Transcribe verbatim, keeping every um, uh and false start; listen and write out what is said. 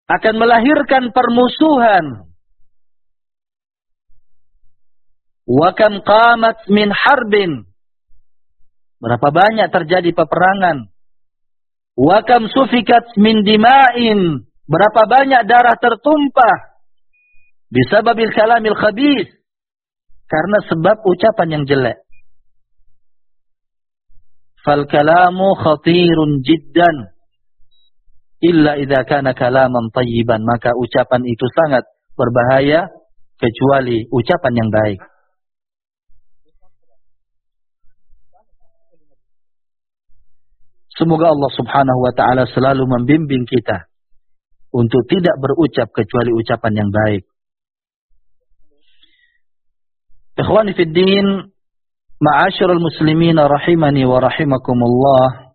akan melahirkan permusuhan. Wa kam qamat min harbin, berapa banyak terjadi peperangan. Wa kam sufikat min dima'in, berapa banyak darah tertumpah. Bisababil kalamil khabith, karena sebab ucapan yang jelek. Fal kalamu khatirun jiddan illa idza kana kalaman tayyiban, maka ucapan itu sangat berbahaya kecuali ucapan yang baik. Semoga Allah Subhanahu wa taala selalu membimbing kita untuk tidak berucap kecuali ucapan yang baik. Ikhwani fid din, ma'asyiral muslimin rahimani wa rahimakumullah.